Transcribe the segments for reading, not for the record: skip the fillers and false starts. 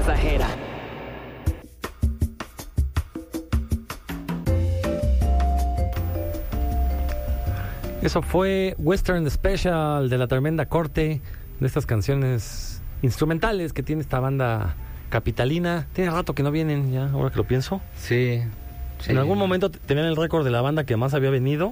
pasajera. Eso fue Western Special de La Tremenda Corte, de estas canciones instrumentales que tiene esta banda capitalina. Tiene rato que no vienen ya, ahora que lo pienso. Sí. En algún momento tenían el récord de la banda que más había venido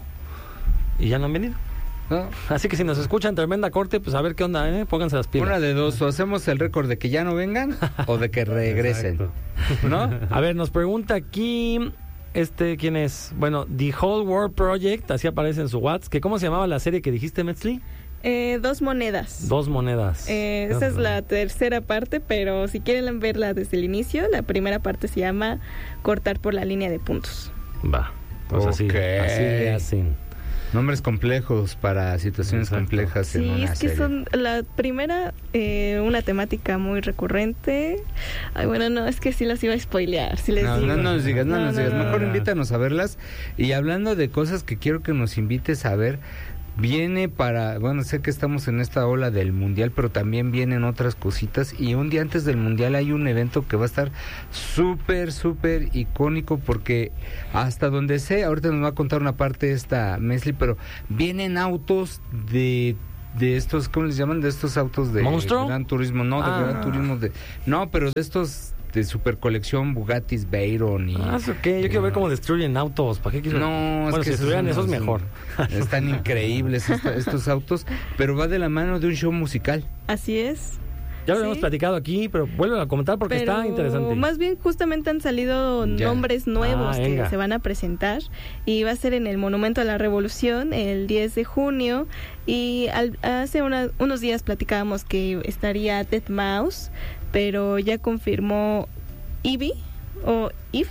y ya no han venido. ¿No? Así que si nos escuchan Tremenda Corte, pues a ver qué onda, pónganse las pilas. Una de dos, o hacemos el récord de que ya no vengan o de que regresen. ¿No? A ver, nos pregunta aquí, ¿quién es? Bueno, The Whole World Project, así aparece en su WhatsApp, que ¿cómo se llamaba la serie que dijiste, Metzli? Dos monedas. Dos monedas. Esa es la tercera parte, pero si quieren verla desde el inicio, la primera parte se llama Cortar por la línea de puntos. Va, pues así le hacen. Nombres complejos para situaciones complejas en una Sí, es que serie. son la primera, una temática muy recurrente. Ay, bueno, no, es que sí las iba a spoilear. Si les digo. No nos digas. Mejor no. invítanos a verlas. Y hablando de cosas que quiero que nos invites a ver, viene sé que estamos en esta ola del mundial, pero también vienen otras cositas, y un día antes del mundial hay un evento que va a estar súper icónico, porque hasta donde sé, ahorita nos va a contar una parte esta Mesli, pero vienen autos de estos, ¿cómo les llaman? De estos autos de ¿Monstruo? Gran Turismo, Gran Turismo pero de estos de super colección, Bugattis, Veyron y... Ah, ok, yo quiero ver cómo destruyen autos. ¿Para qué quiero? No, bueno, es que si destruyeran esos mejor. Están increíbles estos autos, pero va de la mano de un show musical. Así es. Ya lo hemos platicado aquí, pero vuelvo a comentar porque está interesante. Más bien, justamente han salido nombres nuevos que se van a presentar, y va a ser en el Monumento a la Revolución el 10 de junio. Y hace unos días platicábamos que estaría Deadmau5, pero ya confirmó Ivy o If.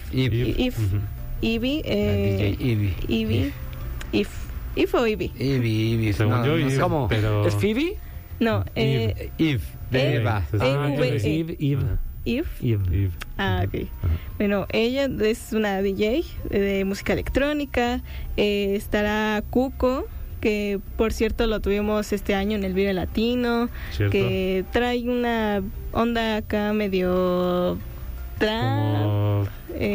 Ivy. DJ Ivy. If o Ivy. Ivy. Según yo, Ivy. ¿Cómo? Pero... ¿Es Phoebe? No, Eve, de Eva. Eve. Ah, ok. Bueno, ella es una DJ de música electrónica. Estará Cuco, que por cierto lo tuvimos este año en el Vive Latino. ¿Cierto? Que trae una onda acá medio trap,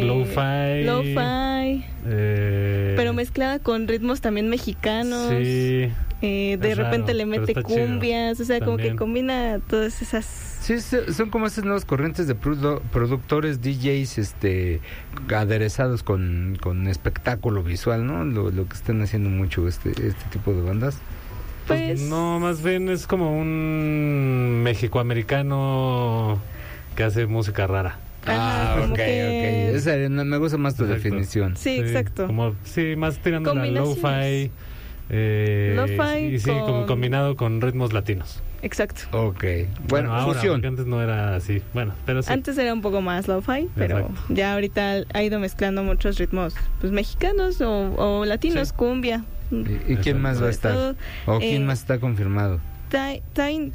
lo-fi, pero mezclada con ritmos también mexicanos. Sí. De repente le mete cumbias, chido. O sea, como que combina todas esas... Sí, son como esas nuevas corrientes de productores, DJs, aderezados con espectáculo visual, ¿no? Lo que están haciendo mucho este tipo de bandas. Pues... No, más bien es como un mexicoamericano que hace música rara. Ok. Esa, me gusta más tu definición. Sí, exacto. Como, más tirando a lo-fi. Lo-fi como combinado con ritmos latinos. Exacto. Ok. Bueno, ahora, fusión. Porque antes no era así. Bueno, pero sí. Antes era un poco más lo-fi, pero ya ahorita ha ido mezclando muchos ritmos mexicanos o latinos, cumbia. ¿Y quién más va a estar? ¿O quién más está confirmado? Tiny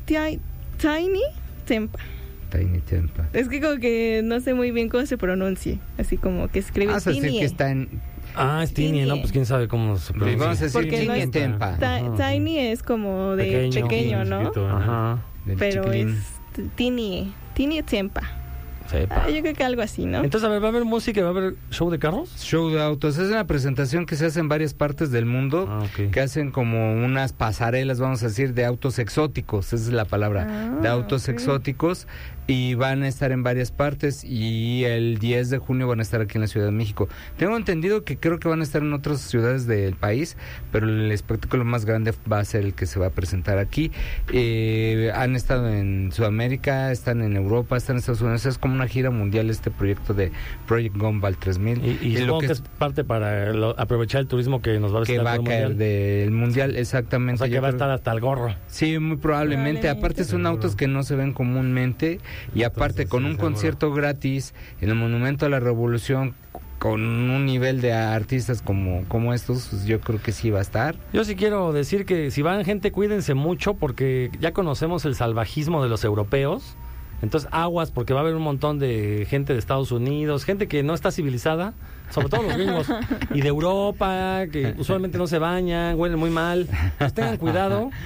Tempa. Tiny Tempa. Es que como que no sé muy bien cómo se pronuncie. Así como que escribe Tiny. Que está en... es Tiny, ¿no? Pues quién sabe cómo se pronuncia. Vamos a decir Tiny Tempa. Tiny es como de pequeño, ¿no? Chiquito, ajá. Pero es Tiny Tempa. Yo creo que algo así, ¿no? Entonces, a ver, ¿va a haber música y va a haber show de carros? Show de autos. Es una presentación que se hace en varias partes del mundo, que hacen como unas pasarelas, vamos a decir, de autos exóticos. Esa es la palabra, de autos exóticos. Y van a estar en varias partes, y el 10 de junio van a estar aquí en la Ciudad de México. Tengo entendido que creo que van a estar en otras ciudades del país, pero el espectáculo más grande va a ser el que se va a presentar aquí. Han estado en Sudamérica, están en Europa, están en Estados Unidos. Es como una gira mundial este proyecto de Project Gumball 3000. Y supongo que es parte para aprovechar el turismo que nos va a visitar. Que va a caer del mundial, exactamente. O sea, que va a estar hasta el gorro. Sí, muy probablemente. Aparte son autos que no se ven comúnmente. Y aparte, con un concierto gratis en el Monumento a la Revolución, con un nivel de artistas como estos, pues yo creo que sí va a estar. Yo sí quiero decir que si van gente, cuídense mucho, porque ya conocemos el salvajismo de los europeos. Entonces, aguas, porque va a haber un montón de gente de Estados Unidos, gente que no está civilizada, sobre todo los gringos, y de Europa, que usualmente no se bañan, huelen muy mal. Pues tengan cuidado.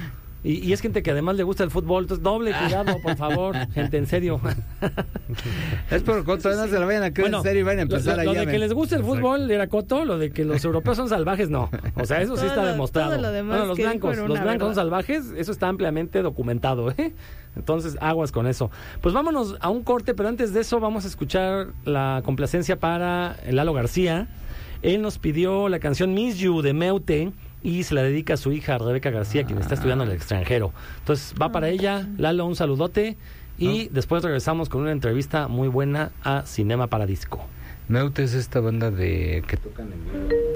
Y es gente que además le gusta el fútbol, entonces doble cuidado, por favor, gente, en serio. Es por Coto, no se la vayan a creer en serio y van a empezar lo de que les gusta el fútbol era Coto, lo de que los europeos son salvajes, no. O sea, eso sí está demostrado. Los blancos son salvajes, eso está ampliamente documentado, ¿eh? Entonces, aguas con eso. Pues vámonos a un corte, pero antes de eso vamos a escuchar la complacencia para Lalo García. Él nos pidió la canción Miss You de Meute y se la dedica a su hija Rebeca García, quien está estudiando en el extranjero. Entonces, va para ella. Lalo, un saludote. Y después regresamos con una entrevista muy buena a Cinema Paradisco. Meute es esta banda que tocan en vivo.